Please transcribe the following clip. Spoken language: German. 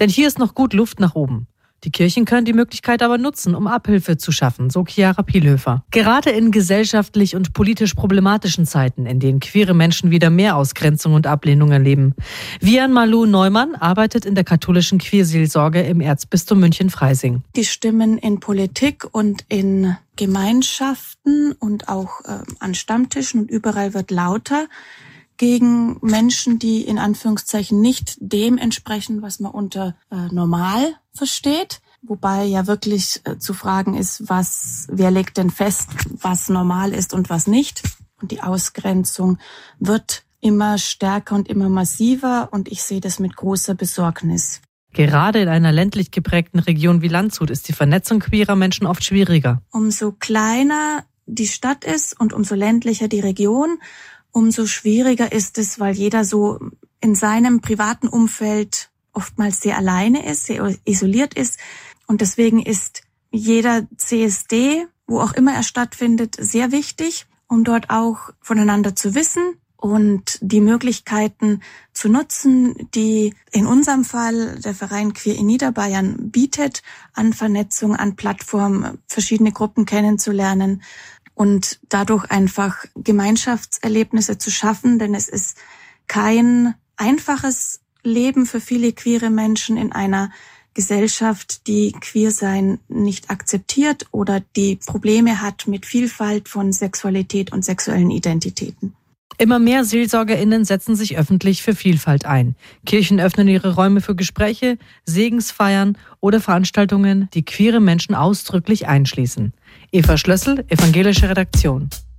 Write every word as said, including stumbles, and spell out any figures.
Denn hier ist noch gut Luft nach oben. Die Kirchen können die Möglichkeit aber nutzen, um Abhilfe zu schaffen, so Chiara Pielhöfer. Gerade in gesellschaftlich und politisch problematischen Zeiten, in denen queere Menschen wieder mehr Ausgrenzung und Ablehnung erleben. Vian Malou Neumann arbeitet in der katholischen Queerseelsorge im Erzbistum München-Freising. Die Stimmen in Politik und in Gemeinschaften und auch äh, an Stammtischen und überall wird lauter gegen Menschen, die in Anführungszeichen nicht dem entsprechen, was man unter äh, normal versteht. Wobei ja wirklich äh, zu fragen ist, was, wer legt denn fest, was normal ist und was nicht. Und die Ausgrenzung wird immer stärker und immer massiver und ich sehe das mit großer Besorgnis. Gerade in einer ländlich geprägten Region wie Landshut ist die Vernetzung queerer Menschen oft schwieriger. Umso kleiner die Stadt ist und umso ländlicher die Region, umso schwieriger ist es, weil jeder so in seinem privaten Umfeld oftmals sehr alleine ist, sehr isoliert ist. Und deswegen ist jeder C S D, wo auch immer er stattfindet, sehr wichtig, um dort auch voneinander zu wissen und die Möglichkeiten zu nutzen, die in unserem Fall der Verein Queer in Niederbayern bietet, an Vernetzung, an Plattformen, verschiedene Gruppen kennenzulernen und dadurch einfach Gemeinschaftserlebnisse zu schaffen, denn es ist kein einfaches Leben für viele queere Menschen in einer Gesellschaft, die Queersein nicht akzeptiert oder die Probleme hat mit Vielfalt von Sexualität und sexuellen Identitäten. Immer mehr SeelsorgerInnen setzen sich öffentlich für Vielfalt ein. Kirchen öffnen ihre Räume für Gespräche, Segensfeiern oder Veranstaltungen, die queere Menschen ausdrücklich einschließen. Eva Schlössel, Evangelische Redaktion.